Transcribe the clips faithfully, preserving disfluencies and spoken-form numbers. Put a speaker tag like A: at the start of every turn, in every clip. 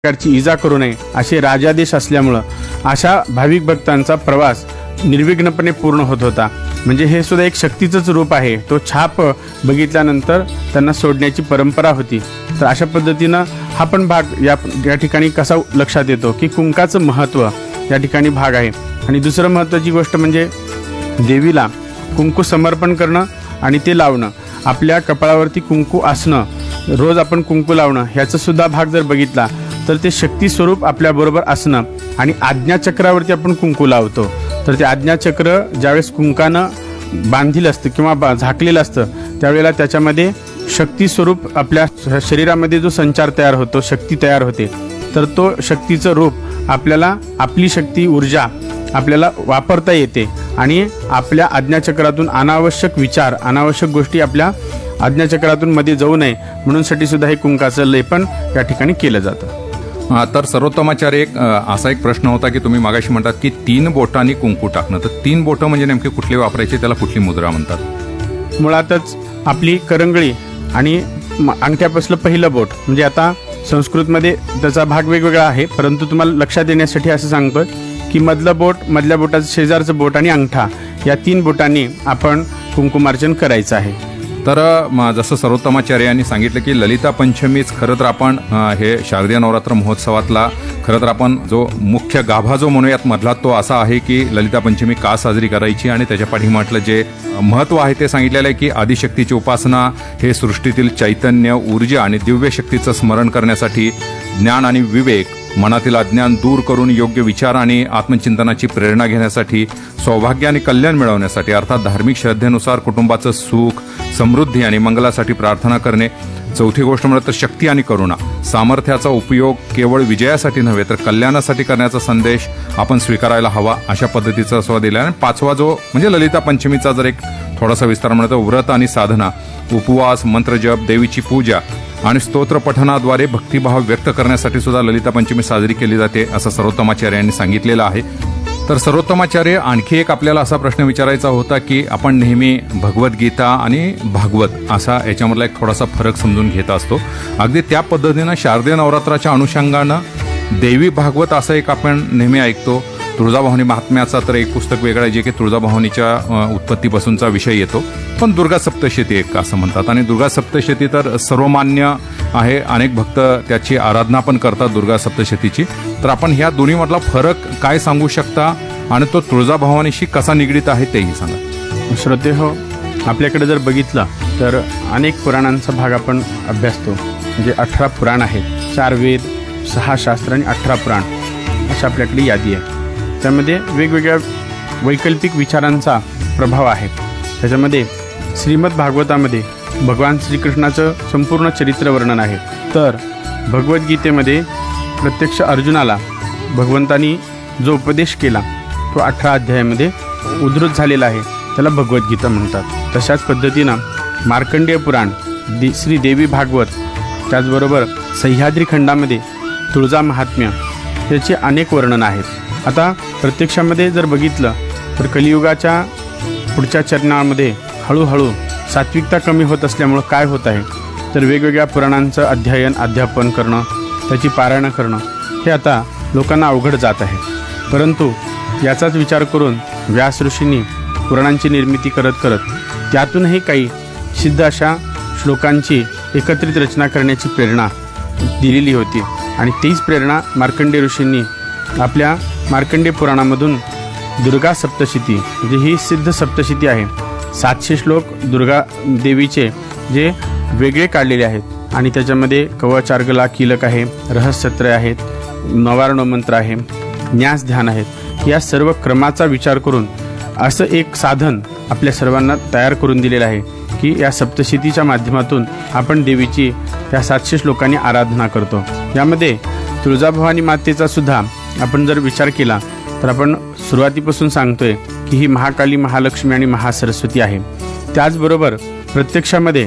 A: प्रकारची इजा करू नये असे राजादेश असल्यामुळं अशा भाविक भक्तांचा प्रवास निर्विघ्नपणे पूर्ण होत होता। म्हणजे हे सुद्धा एक शक्तीचंच रूप आहे। तो छाप बघितल्यानंतर त्यांना सोडण्याची परंपरा होती। तर अशा पद्धतीनं हा पण भाग या या ठिकाणी कसा लक्षात येतो की कुंकाचं महत्त्व या ठिकाणी भाग आहे। आणि दुसरं महत्त्वाची गोष्ट म्हणजे देवीला कुंकू समर्पण करणं आणि ते लावणं, आपल्या कपाळावरती कुंकू असणं, रोज आपण कुंकू लावणं, ह्याचा सुद्धा भाग जर बघितला तर ते शक्ती स्वरूप आपल्याबरोबर असणं। आणि आज्ञाचक्रावरती आपण कुंकू लावतो तर ते आज्ञाचक्र ज्यावेळेस कुंकानं बांधील असतं किंवा झाकलेलं असतं त्यावेळेला त्याच्यामध्ये शक्ती स्वरूप आपल्या शरीरामध्ये जो संचार तयार होतो, शक्ती तयार होते। तर तो शक्तीचं रूप आपल्याला, आपली शक्ती ऊर्जा आपल्याला वापरता येते आणि आपल्या आज्ञाचक्रातून अनावश्यक विचार, अनावश्यक गोष्टी आपल्या आज्ञाचक्रातून मध्ये जाऊ नये म्हणून साठी सुद्धा हे कुंकाचं लेपन या ठिकाणी केलं जातं।
B: तर सर्वोत्तमाचार्य, एक असा एक प्रश्न होता की तुम्ही मागाशी म्हणतात की तीन बोटांनी कुंकू टाकणं, तर तीन बोटं म्हणजे नेमके कुठले वापरायचे, त्याला कुठली मुद्रा म्हणतात?
A: मुळातच आपली करंगळी आणि अंगठ्यापासलं पहिलं बोट, म्हणजे आता संस्कृतमध्ये त्याचा भाग वेगवेगळा आहे, परंतु तुम्हाला लक्षात येण्यासाठी असं सांगतोय की मधलं बोट, मधल्या बोटाचं शेजारचं बोट आणि अंगठा या तीन बोटांनी आपण कुंकुमार्चन करायचं आहे।
B: तर जसं सर्वोत्तमाचार्य यांनी सांगितलं की ललिता पंचमीच खरं तर आपण हे शारदीय नवरात्र महोत्सवातला खरं तर आपण जो मुख्य गाभा जो म्हणूयात मधला तो असा आहे की ललिता पंचमी का साजरी करायची आणि त्याच्या पाठीमागलं जे महत्त्व आहे ते सांगितलेलं आहे की आदिशक्तीची उपासना हे सृष्टीतील चैतन्य, ऊर्जा आणि दिव्य शक्तीचं स्मरण करण्यासाठी, ज्ञान आणि विवेक, मनातील अज्ञान दूर करून योग्य विचार आणि आत्मचिंतनाची प्रेरणा घेण्यासाठी, सौभाग्य आणि कल्याण मिळवण्यासाठी, अर्थात धार्मिक श्रद्धेनुसार कुटुंबाचं सुख, समृद्धी आणि मंगलासाठी प्रार्थना करणे, चौथी गोष्ट म्हणजे तर शक्ती आणि करुणा, सामर्थ्याचा उपयोग केवळ विजयासाठी नव्हे तर कल्याणासाठी करण्याचा संदेश आपण स्वीकारायला हवा, अशा पद्धतीचा स्वाद दिला। आणि पाचवा जो म्हणजे ललिता पंचमीचा जर एक थोडासा विस्तार म्हणतो, व्रत आणि साधना, उपवास, मंत्रजप, देवीची पूजा आणि स्तोत्र पठनाद्वारे भक्तिभाव व्यक्त करण्यासाठी सुद्धा ललिता पंचमी साजरी केली जाते असं सर्वोत्तमाचार्य यांनी सांगितलेलं आहे। तर सर्वोत्तमाचार्य, आणखी एक आपल्याला असा प्रश्न विचारायचा होता की आपण नेहमी भगवद्गीता आणि भागवत असा याच्यामधला एक थोडासा फरक समजून घेत असतो। अगदी त्या पद्धतीनं शारदीय नवरात्राच्या अनुषंगानं देवी भागवत असं एक आपण नेहमी ऐकतो। तुळजाभवानी महात्म्याचा तर एक पुस्तक वेगळं आहे जे की तुळजाभवानीच्या उत्पत्तीपासूनचा विषय येतो, पण दुर्गा सप्तशती एक असं म्हणतात आणि दुर्गा सप्तशती तर सर्वमान्य आहे, अनेक भक्त त्याची आराधना पण करतात दुर्गा सप्तशतीची। तर आपण ह्या दोन्हीमधला फरक काय सांगू शकता आणि तो तुळजाभवानीशी कसा निगडीत आहे तेही सांगा।
A: श्रोते हो, आपल्याकडे जर बघितलं तर अनेक पुराणांचा भाग आपण अभ्यासतो, म्हणजे अठरा पुराण आहेत, चार वेद, सहा शास्त्र आणि अठरा पुराण अशा आपल्याकडे यादी आहे। त्यामध्ये वेगवेगळ्या वैकल्पिक विचारांचा प्रभाव आहे। त्याच्यामध्ये श्रीमद भागवतामध्ये भगवान श्रीकृष्णाचं संपूर्ण चरित्र वर्णन आहे, तर भगवद्गीतेमध्ये प्रत्यक्ष अर्जुनाला भगवंतानी जो उपदेश केला तो अठरा अध्यायामध्ये उद्धृत झालेला आहे, त्याला भगवद्गीता म्हणतात। तशाच पद्धतीनं मार्कंडेय पुराण, दे श्री देवी भागवत, त्याचबरोबर सह्याद्री खंडामध्ये तुळजा महात्म्य याचे अनेक वर्णन आहेत। आता प्रत्यक्षामध्ये जर बघितलं तर कलियुगाच्या पुढच्या चरणामध्ये हळूहळू सात्विकता कमी होत असल्यामुळं काय होत आहे तर वेगवेगळ्या पुराणांचं अध्ययन, अध्यापन करणं, त्याची पारायण करणं हे आता लोकांना अवघड जात आहे। परंतु याचाच विचार करून व्यास ऋषींनी पुराणांची निर्मिती करत करत त्यातूनही काही सिद्ध अशा श्लोकांची एकत्रित रचना करण्याची प्रेरणा दिलेली होती आणि तीच प्रेरणा मार्कंडेय ऋषींनी आपल्या मार्कंडेय पुराणामधून दुर्गा सप्तशती, म्हणजे ही सिद्ध सप्तशती आहे, सातशे श्लोक दुर्गा देवीचे जे वेगळे काढलेले आहेत आणि त्याच्यामध्ये कवचार्गला कीलक आहे, रहस्यत्रय आहेत, नवारण मंत्र आहे, न्यास ध्यान आहेत, या सर्व क्रमाचा विचार करून असं एक साधन आपल्या सर्वांना तयार करून दिलेलं आहे की या सप्तशतीच्या माध्यमातून आपण देवीची या सातशे श्लोकांनी आराधना करतो। यामध्ये तुळजाभवानी मातेचा सुद्धा आपण जर विचार केला तर आपण सुरुवातीपासून सांगतोय की ही महाकाली, महालक्ष्मी आणि महासरस्वती आहे। त्याचबरोबर प्रत्यक्षामध्ये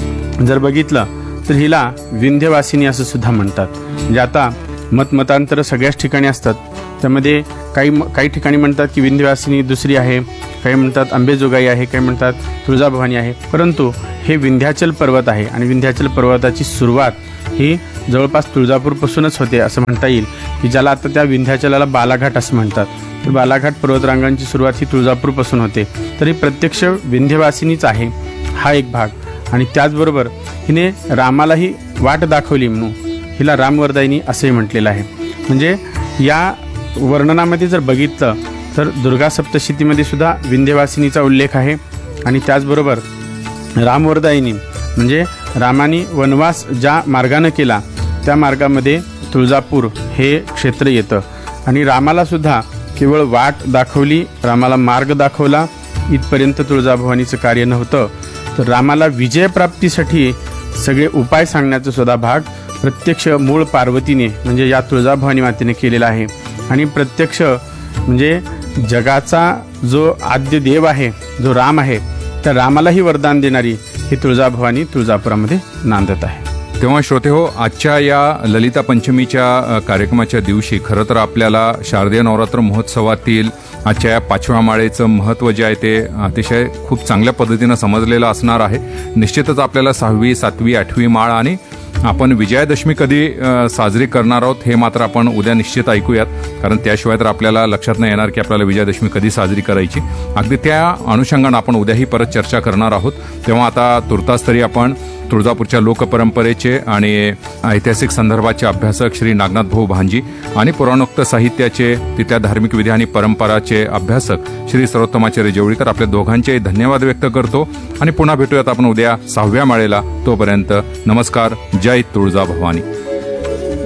A: जर बघितलं तर हिला विंध्यवासिनी असं सुद्धा म्हणतात। म्हणजे आता मतमतांतर सगळ्याच ठिकाणी असतात, त्यामध्ये काही काही ठिकाणी म्हणतात की विंध्यवासिनी दुसरी आहे, काही म्हणतात अंबेजोगाई आहे, काही म्हणतात तुळजाभवानी आहे, परंतु हे विंध्याचल पर्वत आहे आणि विंध्याचल पर्वताची सुरुवात ही जवळपास तुळजापूरपासूनच होते असं म्हणता येईल, की ज्याला आता त्या विंध्याचलाला बालाघाट असं म्हणतात. तर बालाघाट पर्वतरांगांची सुरुवात ही तुळजापूरपासून होते. तर ही प्रत्यक्ष विंध्यवासिनीच आहे हा एक भाग. आणि त्याचबरोबर हिने रामालाही वाट दाखवली म्हणून हिला रामवरदायिनी असंही म्हटलेलं आहे. म्हणजे या वर्णनामध्ये जर बघितलं तर दुर्गा सप्तशतीमध्ये सुद्धा विंध्यवासिनीचा उल्लेख आहे. आणि त्याचबरोबर रामवरदायिनी म्हणजे रामाने वनवास ज्या मार्गानं केला त्या मार्गामध्ये तुळजापूर हे क्षेत्र येतं. आणि रामाला सुद्धा केवळ वाट दाखवली, रामाला मार्ग दाखवला, इथपर्यंत तुळजाभवानीचं कार्य नव्हतं. तर रामाला विजयप्राप्तीसाठी सगळे उपाय सांगण्याचा सुद्धा भाग प्रत्यक्ष मूळ पार्वतीने म्हणजे या तुळजाभवानी मातेने केलेला आहे. आणि प्रत्यक्ष म्हणजे जगाचा जो आद्य देव आहे, जो राम आहे, त्या रामालाही वरदान देणारी ही तुळजाभवानी तुळजापुरामध्ये नांदत आहे.
B: तेव्हा श्रोते हो, आजच्या या ललिता पंचमीच्या कार्यक्रमाच्या दिवशी खरं तर आपल्याला शारदीय नवरात्र महोत्सवातील आजच्या या पाचव्या माळेचं महत्त्व जे आहे ते अतिशय खूप चांगल्या पद्धतीनं समजलेलं असणार आहे. निश्चितच आपल्याला सहावी सातवी आठवी माळ आणि आपण विजयादशमी कधी साजरी करणार आहोत हे मात्र आपण उद्या निश्चित ऐकूयात, कारण त्याशिवाय तर आपल्याला लक्षात नाही येणार की आपल्याला विजयादशमी कधी साजरी करायची. अगदी त्या अनुषंगानं आपण उद्याही परत चर्चा करणार आहोत. तेव्हा आता तुर्तास तरी आपण तुळजापूरच्या लोकपरंपरेचे आणि ऐतिहासिक संदर्भाचे अभ्यासक श्री नागनाथ भाऊ भांजी आणि पुराणोक्त साहित्याचे, तिथल्या धार्मिक विधी आणि परंपराचे अभ्यासक श्री सर्वोत्तमाचार्य जेवळीकर आपल्या दोघांचे धन्यवाद व्यक्त करतो. आणि पुन्हा भेटूयात आपण उद्या सहाव्या माळेला. तोपर्यंत नमस्कार. जय तुळजाभवानी.